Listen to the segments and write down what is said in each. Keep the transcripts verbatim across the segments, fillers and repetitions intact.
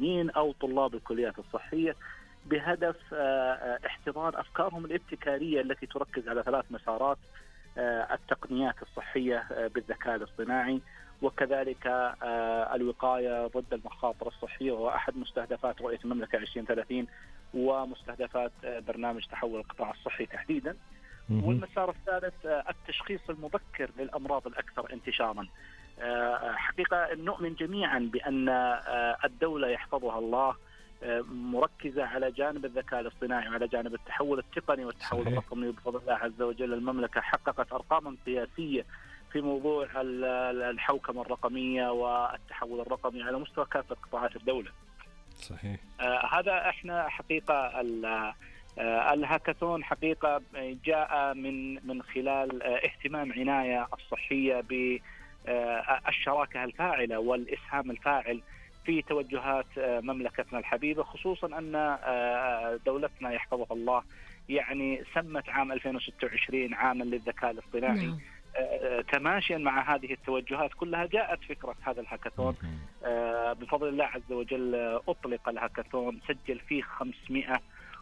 الصحيين أو طلاب الكليات الصحية بهدف احتضان أفكارهم الابتكارية التي تركز على ثلاث مسارات: التقنيات الصحية بالذكاء الاصطناعي، وكذلك الوقاية ضد المخاطر الصحية، وهو أحد مستهدفات رؤية المملكة عشرين ثلاثين ومستهدفات برنامج تحول القطاع الصحي تحديدا. والمسار الثالث التشخيص المبكر للأمراض الأكثر انتشارا. حقيقة نؤمن جميعا بأن الدولة يحفظها الله مركزة على جانب الذكاء الاصطناعي وعلى جانب التحول التقني والتحول صحيح. الرقمي. بفضل الله عز وجل المملكة حققت أرقاما قياسية في موضوع الحوكمة الرقمية والتحول الرقمي على مستوى كافة قطاعات الدولة. صحيح. آه هذا احنا حقيقة آه الهاكاثون حقيقة جاء من من خلال آه اهتمام عناية الصحية بالشراكة الفاعلة والإسهام الفاعل في توجهات مملكتنا الحبيبة، خصوصا أن دولتنا يحفظها الله يعني سمت عام ألفين وستة وعشرين عاما للذكاء الاصطناعي. نعم. تماشيا مع هذه التوجهات كلها جاءت فكرة هذا الهاكاثون. بفضل الله عز وجل أطلق الهاكاثون، سجل فيه خمسمائة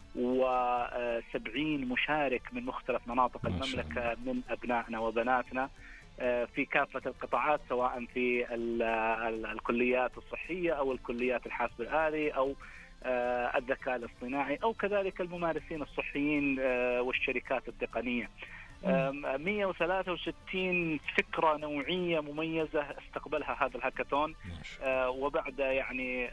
وسبعين مشارك من مختلف مناطق المملكة من أبنائنا وبناتنا في كافة القطاعات، سواء في الكليات الصحية أو الكليات الحاسب الآلي أو الذكاء الاصطناعي أو كذلك الممارسين الصحيين والشركات التقنية. مئة وثلاثة وستين فكرة نوعية مميزة استقبلها هذا الهاكاثون، وبعد يعني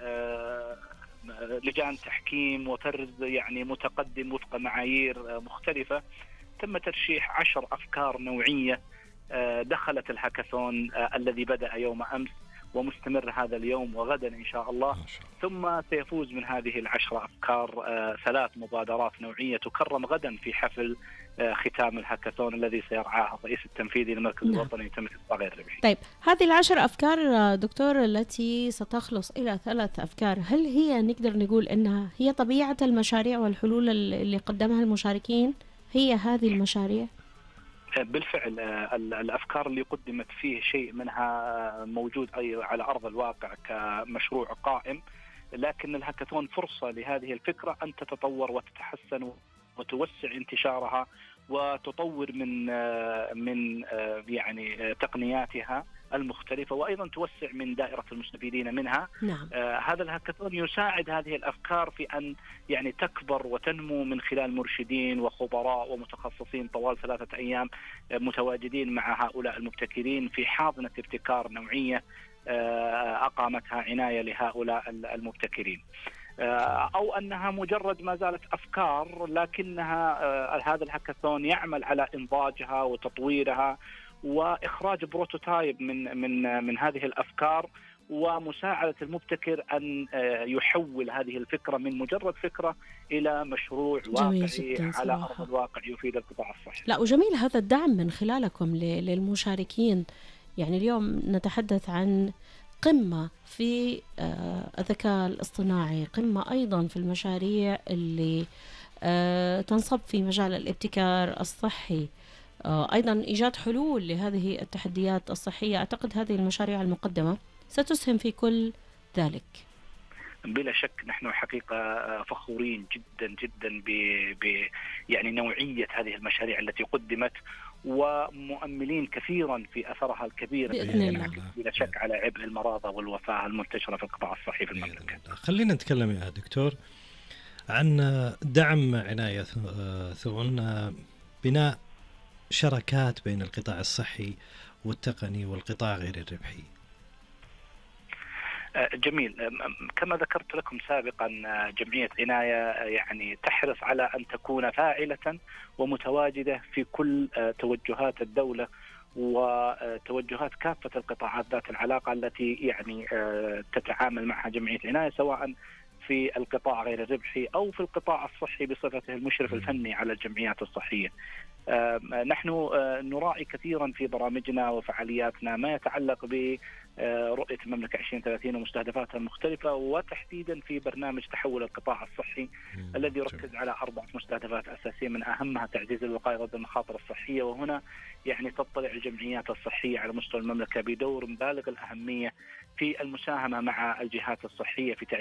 لجان تحكيم وفرز يعني متقدم وفق معايير مختلفة، تم ترشيح عشر أفكار نوعية دخلت الهاكاثون الذي بدأ يوم أمس ومستمر هذا اليوم وغدا إن شاء الله. ثم سيفوز من هذه العشر أفكار ثلاث مبادرات نوعية تكرم غدا في حفل ختام الهاكاثون الذي سيرعاه الرئيس التنفيذي للمركز نعم. الوطني لتنمية القطاع غير الربحي. طيب، هذه العشر أفكار دكتور التي ستخلص إلى ثلاث أفكار، هل هي نقدر نقول أنها هي طبيعة المشاريع والحلول اللي قدمها المشاركين؟ هي هذه المشاريع؟ بالفعل الأفكار اللي قدمت فيه شيء منها موجود أي على أرض الواقع كمشروع قائم، لكن الهاكاثون فرصة لهذه الفكرة أن تتطور وتتحسن وتوسع انتشارها وتطور من من يعني تقنياتها المختلفة، وأيضا توسع من دائرة المستفيدين منها. نعم. آه هذا الهاكاثون يساعد هذه الأفكار في أن يعني تكبر وتنمو من خلال مرشدين وخبراء ومتخصصين طوال ثلاثة أيام متواجدين مع هؤلاء المبتكرين في حاضنة ابتكار نوعية آه أقامتها عناية لهؤلاء المبتكرين، أو أنها مجرد ما زالت أفكار، لكنها هذا الهاكاثون يعمل على إنضاجها وتطويرها وإخراج بروتوتايب من من من هذه الأفكار، ومساعدة المبتكر أن يحول هذه الفكرة من مجرد فكرة إلى مشروع واقعي على أرض الواقع يفيد القطاع الصحي. لا، وجميل هذا الدعم من خلالكم للمشاركين. يعني اليوم نتحدث عن قمة في الذكاء الاصطناعي، قمة أيضا في المشاريع اللي تنصب في مجال الابتكار الصحي، أيضا إيجاد حلول لهذه التحديات الصحية. أعتقد هذه المشاريع المقدمة ستسهم في كل ذلك. بلا شك نحن حقيقة فخورين جدا جدا ب ب يعني نوعية هذه المشاريع التي قدمت، ومؤملين كثيرا في أثرها الكبير بلا شك على عبء المرضى والوفاة المنتشرة في القطاع الصحي في المملكة. خلينا نتكلم يا دكتور عن دعم عناية ثون، بناء شراكات بين القطاع الصحي والتقني والقطاع غير الربحي. جميل. كما ذكرت لكم سابقا، جمعية عناية يعني تحرص على أن تكون فاعلة ومتواجدة في كل توجهات الدولة وتوجهات كافة القطاعات ذات العلاقة التي يعني تتعامل معها جمعية عناية، سواء في القطاع غير الربحي أو في القطاع الصحي بصفته المشرف الفني على الجمعيات الصحية. نحن نراعي كثيرا في برامجنا وفعالياتنا ما يتعلق برؤية المملكة عشرين ثلاثين ومستهدفاتها المختلفة، وتحديدا في برنامج تحول القطاع الصحي الذي يركز على أربعة مستهدفات أساسية، من أهمها تعزيز الوقاية ضد المخاطر الصحية. وهنا يعني تطلع الجمعيات الصحية على مستوى المملكة بدور بالغ الأهمية في المساهمة مع الجهات الصحية في